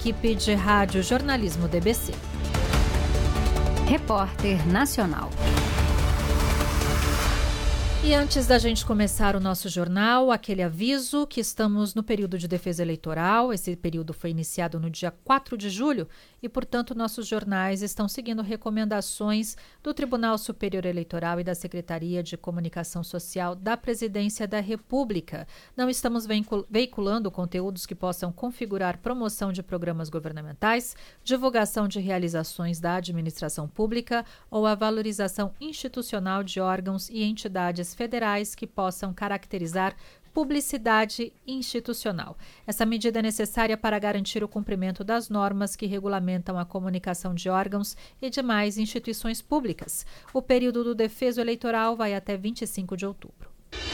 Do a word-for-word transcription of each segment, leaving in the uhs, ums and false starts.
equipe de Rádio Jornalismo D B C. Repórter Nacional. E antes da gente começar o nosso jornal, aquele aviso que estamos no período de defesa eleitoral. Esse período foi iniciado no dia quatro de julho e, portanto, nossos jornais estão seguindo recomendações do Tribunal Superior Eleitoral e da Secretaria de Comunicação Social da Presidência da República. Não estamos veiculando conteúdos que possam configurar promoção de programas governamentais, divulgação de realizações da administração pública ou a valorização institucional de órgãos e entidades federais que possam caracterizar publicidade institucional. Essa medida é necessária para garantir o cumprimento das normas que regulamentam a comunicação de órgãos e demais instituições públicas. O período do defeso eleitoral vai até vinte e cinco de outubro.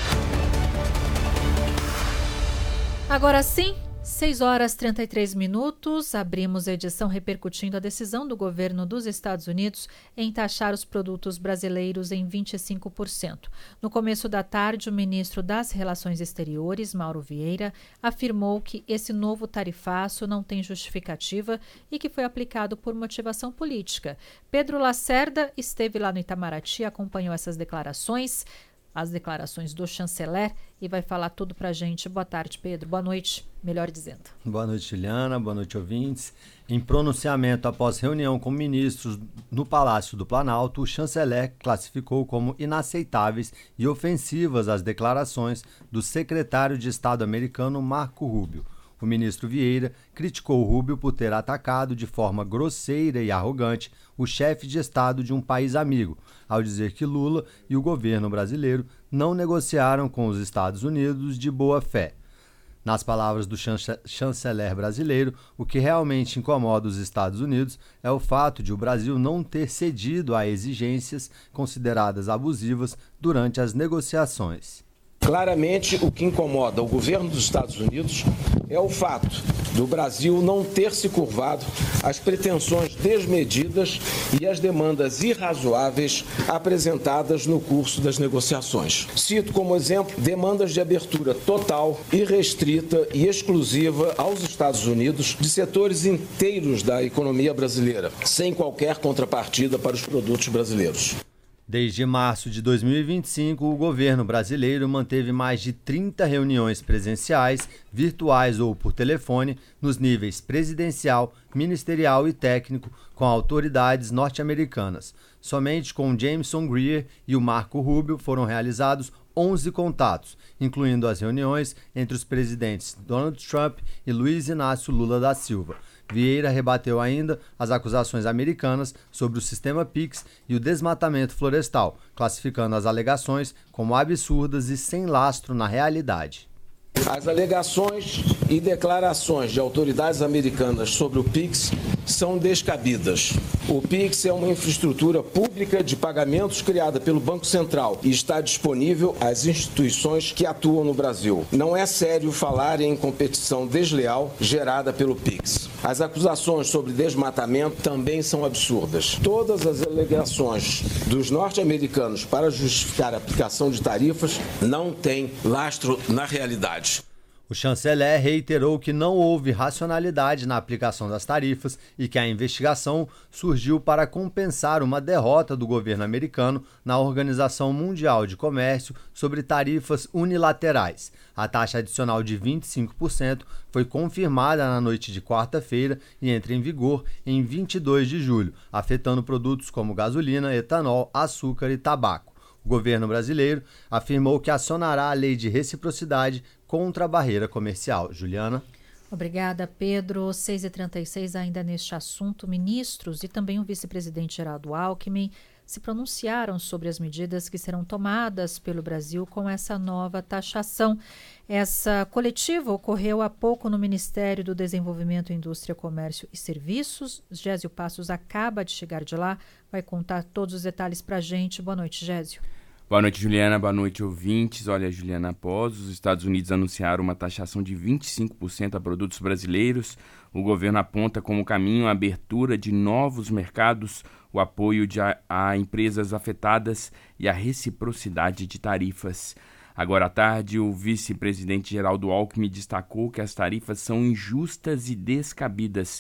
Agora sim, seis horas e trinta e três minutos, abrimos a edição repercutindo a decisão do governo dos Estados Unidos em taxar os produtos brasileiros em vinte e cinco por cento. No começo da tarde, o ministro das Relações Exteriores, Mauro Vieira, afirmou que esse novo tarifaço não tem justificativa e que foi aplicado por motivação política. Pedro Lacerda esteve lá no Itamaraty, acompanhou essas declarações, as declarações do chanceler, e vai falar tudo pra gente. Boa tarde, Pedro. Boa noite, melhor dizendo. Boa noite, Juliana. Boa noite, ouvintes. Em pronunciamento após reunião com ministros no Palácio do Planalto, o chanceler classificou como inaceitáveis e ofensivas as declarações do secretário de Estado americano Marco Rubio. O ministro Vieira criticou Rubio por ter atacado de forma grosseira e arrogante o chefe de Estado de um país amigo, ao dizer que Lula e o governo brasileiro não negociaram com os Estados Unidos de boa fé. Nas palavras do chanceler brasileiro, o que realmente incomoda os Estados Unidos é o fato de o Brasil não ter cedido a exigências consideradas abusivas durante as negociações. Claramente, o que incomoda o governo dos Estados Unidos é o fato do Brasil não ter se curvado às pretensões desmedidas e às demandas irrazoáveis apresentadas no curso das negociações. Cito como exemplo demandas de abertura total, irrestrita e exclusiva aos Estados Unidos de setores inteiros da economia brasileira, sem qualquer contrapartida para os produtos brasileiros. Desde março de dois mil e vinte e cinco, o governo brasileiro manteve mais de trinta reuniões presenciais, virtuais ou por telefone, nos níveis presidencial, ministerial e técnico, com autoridades norte-americanas. Somente com Jameson Greer e o Marco Rubio foram realizados onze contatos, incluindo as reuniões entre os presidentes Donald Trump e Luiz Inácio Lula da Silva. Vieira rebateu ainda as acusações americanas sobre o sistema Pix e o desmatamento florestal, classificando as alegações como absurdas e sem lastro na realidade. As alegações e declarações de autoridades americanas sobre o Pix são descabidas. O Pix é uma infraestrutura pública de pagamentos criada pelo Banco Central e está disponível às instituições que atuam no Brasil. Não é sério falar em competição desleal gerada pelo Pix. As acusações sobre desmatamento também são absurdas. Todas as alegações dos norte-americanos para justificar a aplicação de tarifas não têm lastro na realidade. O chanceler reiterou que não houve racionalidade na aplicação das tarifas e que a investigação surgiu para compensar uma derrota do governo americano na Organização Mundial de Comércio sobre tarifas unilaterais. A taxa adicional de vinte e cinco por cento foi confirmada na noite de quarta-feira e entra em vigor em vinte e dois de julho, afetando produtos como gasolina, etanol, açúcar e tabaco. O governo brasileiro afirmou que acionará a lei de reciprocidade contra a barreira comercial. Juliana? Obrigada, Pedro. seis e trinta e seis, ainda neste assunto, ministros e também o vice-presidente Geraldo Alckmin se pronunciaram sobre as medidas que serão tomadas pelo Brasil com essa nova taxação. Essa coletiva ocorreu há pouco no Ministério do Desenvolvimento, Indústria, Comércio e Serviços. Gésio Passos acaba de chegar de lá, vai contar todos os detalhes para a gente. Boa noite, Gésio. Boa noite, Juliana. Boa noite, ouvintes. Olha, Juliana, após os Estados Unidos anunciaram uma taxação de vinte e cinco por cento a produtos brasileiros, o governo aponta como caminho a abertura de novos mercados, o apoio de a, a empresas afetadas e a reciprocidade de tarifas. Agora à tarde, o vice-presidente Geraldo Alckmin destacou que as tarifas são injustas e descabidas